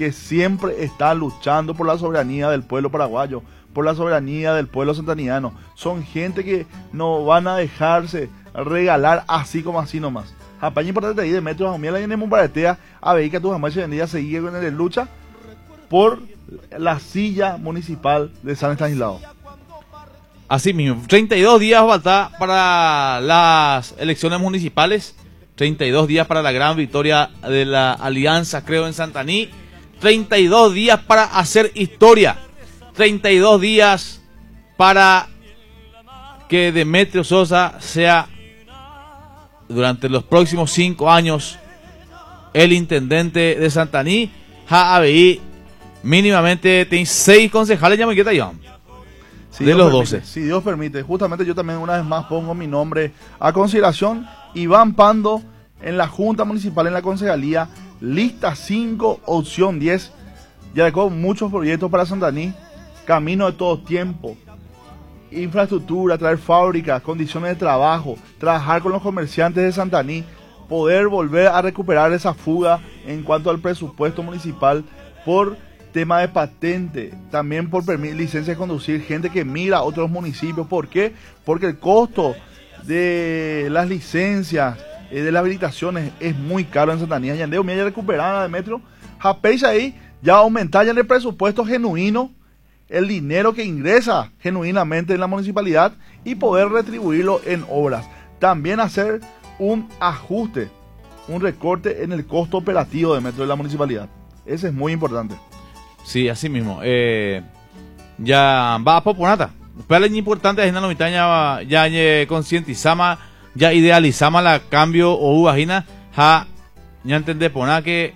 que siempre está luchando por la soberanía del pueblo paraguayo, por la soberanía del pueblo santaniano. Son gente que no van a dejarse regalar así como así nomás. Apaña importante ahí de Metro Jaumiela y en Mumbaratea, a ver que tu jamás se vendía seguir con el lucha por la silla municipal de San Estanislao. Así mismo, 32 días falta para las elecciones municipales, 32 días para la gran victoria de la Alianza, creo, en Santaní, 32 días para hacer historia, 32 días para que Demetrio Sosa sea durante los próximos 5 años el intendente de Santaní. ABI mínimamente tiene 6 concejales, ya me queda ya. Si de Dios los permite, 12. Si Dios permite, justamente yo también una vez más pongo mi nombre a consideración. Iván Pando en la Junta Municipal, en la Concejalía, lista 5, opción 10. Ya dejó muchos proyectos para Santaní, camino de todo tiempo, infraestructura, traer fábricas, condiciones de trabajo, trabajar con los comerciantes de Santaní, poder volver a recuperar esa fuga en cuanto al presupuesto municipal por tema de patente, también por licencia de conducir, gente que mira a otros municipios. ¿Por qué? Porque el costo de las licencias, de las habilitaciones es muy caro en Santaní. Ya andeo, ya recuperada de Metro, Japeisa ahí, ya aumentar ya en el presupuesto genuino, el dinero que ingresa genuinamente en la municipalidad y poder retribuirlo en obras. También hacer un ajuste, un recorte en el costo operativo de Metro de la municipalidad. Ese es muy importante. Sí, así mismo. Ya va a poponata. Pero es importante es la ya concientizama, ya idealizama la cambio o vagina, ya entendé poner que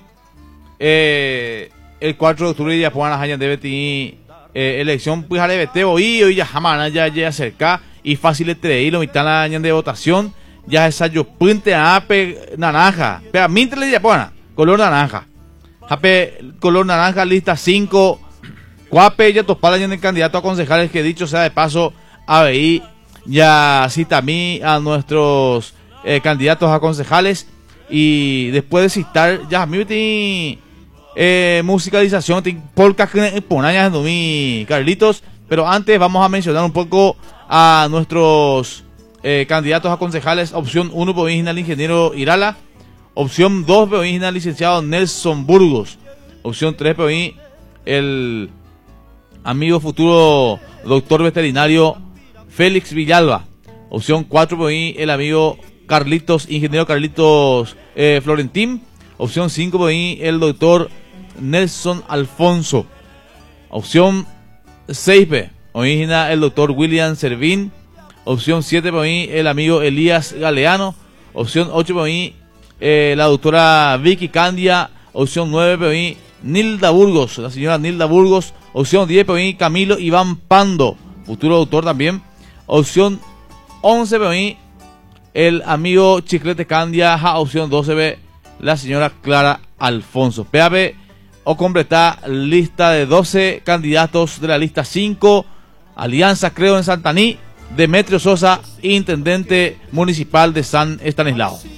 el 4 de octubre ya pongan a debe tener elección pues a vete hoy ya jamás ya acerca y fácil de ir lo mitad la año de votación ya esa yo puente a naranja, pero mientras le ya pona color naranja. Jape, color naranja, lista 5. Cuape, ya topada en el candidato a concejales, que dicho sea de paso, ABI ya cita a mí a nuestros candidatos a concejales. Y después de citar, ya a mí tiene musicalización, tiene polcas que ponen de mi Carlitos. Pero antes vamos a mencionar un poco a nuestros candidatos a concejales. Opción 1, provincial ingeniero Irala. Opción 2, provincial licenciado Nelson Burgos. Opción 3, el amigo futuro doctor veterinario Félix Villalba. Opción 4, el amigo Carlitos, ingeniero Carlitos Florentín. Opción 5, el doctor Nelson Alfonso. Opción 6, el doctor William Servín. Opción 7, el amigo Elías Galeano. Opción 8, la doctora Vicky Candia. Opción 9, Nilda Burgos, la señora Nilda Burgos. Opción 10, Camilo Iván Pando, futuro doctor también. Opción 11, el amigo Chiclete Candia. Opción 12, la señora Clara Alfonso. PAB o completar lista de 12 candidatos de la lista 5. Alianza, creo, en Santaní. Demetrio Sosa, intendente municipal de San Estanislao.